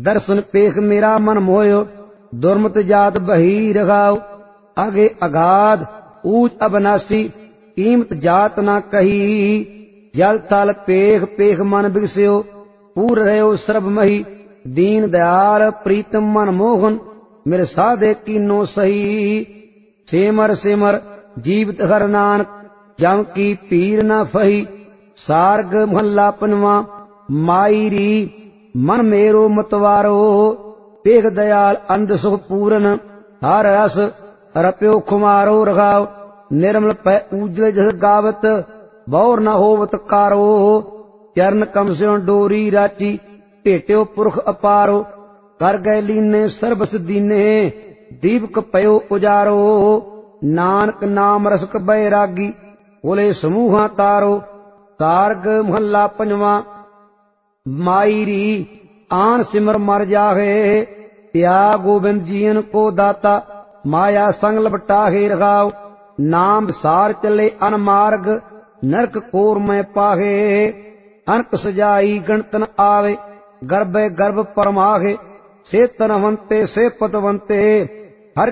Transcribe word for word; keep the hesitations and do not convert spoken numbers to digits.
दर्शन पेख मेरा मन मोयो, दुर्मत जात बही रघाओ। आगे अगाध ऊंच अबनासी, कीमत जात ना कही। जल थल पेख पेख मन बिगस्यो, पूर रहो सर्ब मही। दीन दयाल प्रीतम मन मोहन, मेरे साधे कीनो सही। सिमर सिमर जीवित हर नानक, जम की पीर न फही। सार्ग महला पनवा माई री, मन मेरो मतवारो। पेख दयाल अंध सुख पूरन, हर रस रप्यो खुमारो रघाओ। निर्मल पै उजल जस गावत, बौर न होवत कारो। चरण कम स्यों डोरी राची, भेट्यो पुरख अपारो। कर गए लीने सर्बस दीने, दीपक पयो उजारो। नानक नाम रसक बैरागी, बोले समूहा तारो। तारग महला पंजवा माई री, आन सिमर मर जाहे। त्याग गोविंद जीन को दाता, माया संग लपटाहे रघाओ। नाम सार चले अनमार्ग, नरक कोर में पाहे। अनक सजाई गणतन आवे, गर्भ गर्भ परमाहे। से तनवंते से पतवंते,